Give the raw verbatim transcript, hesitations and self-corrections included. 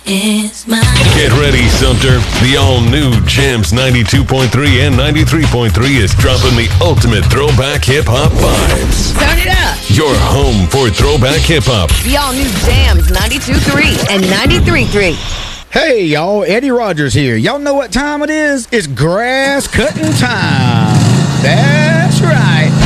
is mine. Get ready, Sumter. The all-new Jams ninety-two point three and ninety-three point three is dropping the ultimate throwback hip-hop vibes. Turn it up. Your home for throwback hip-hop. The all-new Jams ninety-two point three and ninety-three point three. Hey, y'all. Eddie Rogers here. Y'all know what time it is? It's grass cutting time. That's right.